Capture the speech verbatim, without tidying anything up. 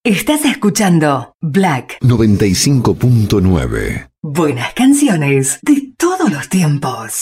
Estás escuchando Black noventa y cinco punto nueve. Buenas canciones de todos los tiempos.